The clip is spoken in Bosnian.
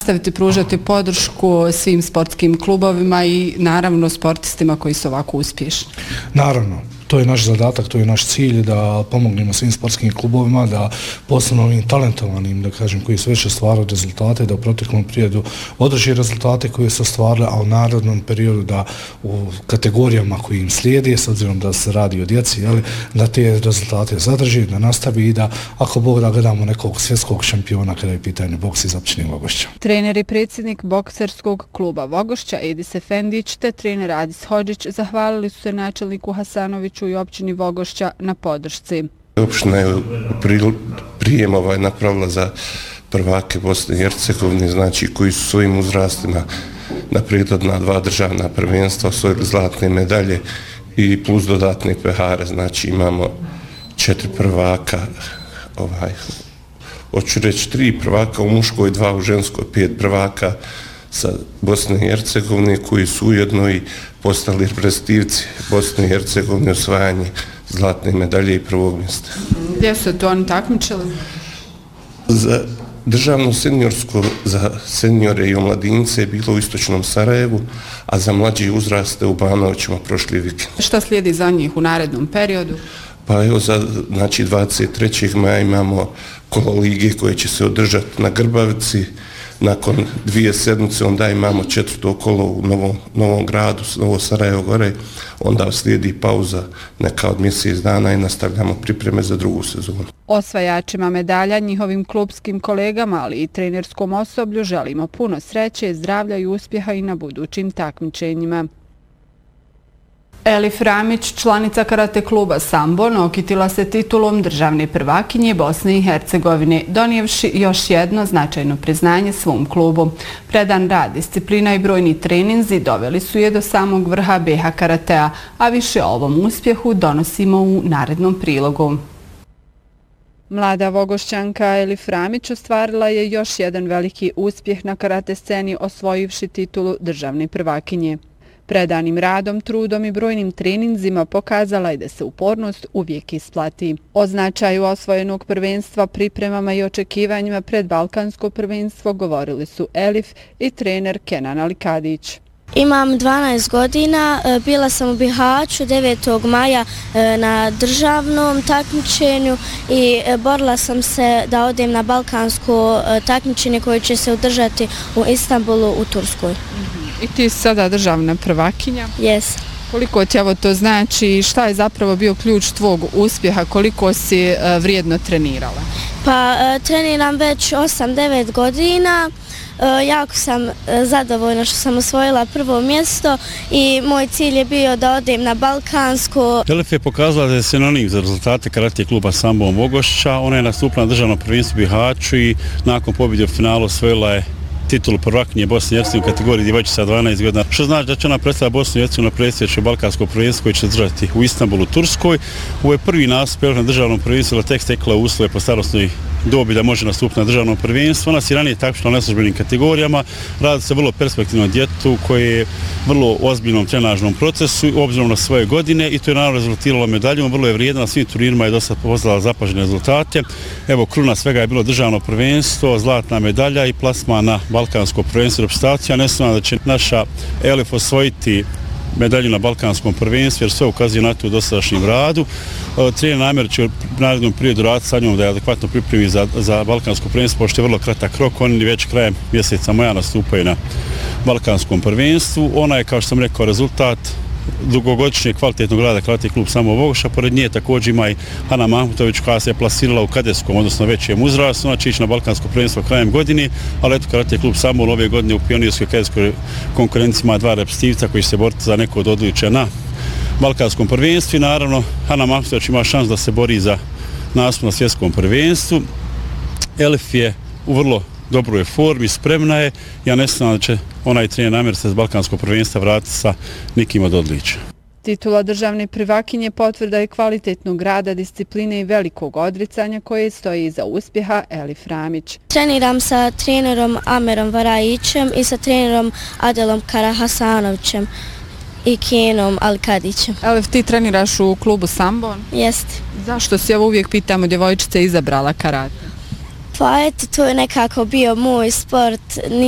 Nastaviti pružati podršku svim sportskim klubovima i naravno sportistima koji su ovako uspješni. Naravno. To je naš zadatak, to je naš cilj da pomognemo svim sportskim klubovima, da posebno ovim talentovanim, da kažem, koji su već ostvarili rezultate, da u proteklom periodu održi rezultate koje su ostvarili, a u narodnom periodu da u kategorijama koji im slijedi, s obzirom da se radi o djeci, da te rezultate zadrži, da nastavi i da, ako Bog da, gledamo nekog svjetskog šampiona kada je pitanje boks iz općine Vogošća. Trener i predsjednik bokserskog kluba Vogošća Edis Efendić te trener Adis Hodžić zahvalili su se načelniku Hasanoviću i općini Vogošća na podršci. Opština je prijem napravila za prvake Bosne i Hercegovine, znači koji su svojim uzrastima na prethodna 2 državna prvenstva osvojili zlatne medalje i plus dodatne pehare, znači imamo 4 prvaka, hoću reći 3 prvaka u muškoj, 2 u ženskoj, 5 prvaka sa Bosne i Hercegovine koji su ujedno i postali reprezentativci Bosne i Hercegovine osvajanje zlatne medalje i prvog mjesta. Gdje su to oni takmičili? Za državno seniorsko, za seniore i omladince je bilo u istočnom Sarajevu, a za mlađi uzraste u Banovićima prošli vikend. Šta slijedi za njih u narednom periodu? Pa evo, znači 23. maja imamo kolo lige koje će se održati na Grbavici. Nakon 2 sedmice onda imamo 4. kolo u Novom gradu, Novo Sarajevo gore, onda slijedi pauza neka od mjesec dana i nastavljamo pripreme za drugu sezonu. Osvajačima medalja, njihovim klubskim kolegama, ali i trenerskom osoblju želimo puno sreće, zdravlja i uspjeha i na budućim takmičenjima. Elif Ramić, članica karate kluba Sambon, okitila se titulom državne prvakinje Bosne i Hercegovine, donijevši još jedno značajno priznanje svom klubu. Predan rad, disciplina i brojni treninzi doveli su je do samog vrha BH karatea, a više o ovom uspjehu donosimo u narednom prilogu. Mlada Vogošćanka Elif Ramić ostvarila je još jedan veliki uspjeh na karate sceni osvojivši titulu državne prvakinje. Predanim radom, trudom i brojnim treninzima pokazala je da se upornost uvijek isplati. O značaju osvojenog prvenstva, pripremama i očekivanjima pred Balkansko prvenstvo govorili su Elif i trener Kenan Alikadić. Imam 12 godina, bila sam u Bihaću 9. maja na državnom takmičenju i borila sam se da odem na balkansko takmičenje koje će se održati u Istanbulu u Turskoj. I ti si sada državna prvakinja? Jes. Koliko ti to znači i šta je zapravo bio ključ tvog uspjeha, koliko si vrijedno trenirala? Pa treniram već 8-9 godina. Jako sam zadovoljna što sam osvojila prvo mjesto i moj cilj je bio da odem na balkansko. Elif je pokazala da je sinonim za rezultate karate kluba Sambon Vogošća. Ona je nastupila na državnom prvenstvu Bihaću i nakon pobjede u finalu osvojila je titulu prvakinje Bosne i Hercegovine u kategoriji djevojčica 12 godina. Što znači da će ona predstaviti Bosnu i Hercegovinu na predsjedničko balkansko prvenstvo koje će se držati u Istanbulu, Turskoj. Ovo je prvi nastup na državnom prvenstvu, ali tek stekla uslove po starosnoj dobi da može nastupiti na državnom prvenstvu. Ona se ranije takmičila na neslužbenim kategorijama. Radi se vrlo perspektivnom djetetu koje je vrlo ozbiljnom trenažnom procesu obzirom na svoje godine i to je naravno rezultiralo medaljom. Vrlo je vrijedna, na svim turnirima je dosta postala zapažene rezultate. Evo, kruna svega je bilo državno prvenstvo, zlatna medalja i plasma na balkansko prvenstvo reprezentacija. Ne sumnjam da će naša Elif osvojiti medalju na balkanskom prvenstvu jer sve ukazuje na to u dosadašnjem radu. Trener namjer će u narednom periodu raditi sa njom da je adekvatno pripremi za balkansko prvenstvo, pošto je vrlo kratak rok. Oni već krajem mjeseca maja nastupaju na balkanskom prvenstvu. Ona je, kao što sam rekao, rezultat dugogodišnjeg kvalitetnog rada karate klub Sambon Vogošća. Pored nje također ima i Ana Mahmutović koja se je plasirala u kadetskom, odnosno većem uzrastu. Ona će ići na balkansko prvenstvo krajem godine, ali eto karate klub Sambon ove godine u pionirskoj kadetskoj konkurenciji ima 2 reprezentativca koji će se boriti za neko od odličja na balkanskom prvenstvu. Naravno, Ana Mahmutović ima šans da se bori za nastup na svjetskom prvenstvu. Elif je u vrlo dobroj formi, spremna je. Ja ne znam da će onaj trener namjer se s balkanskog prvenstva vratiti sa nikim od odličja. Titula državne prvakinje potvrda je kvalitetnog rada, discipline i velikog odricanja koje stoji iza uspjeha Elif Ramić. Treniram sa trenerom Amerom Varajićem i sa trenerom Adelom Karahasanovićem i Kenom Alikadićem. Elif, ti treniraš u klubu Sambon? Jeste. Zašto si, evo uvijek pitamo, djevojčice izabrala karate? Pa eto, to je nekako bio moj sport.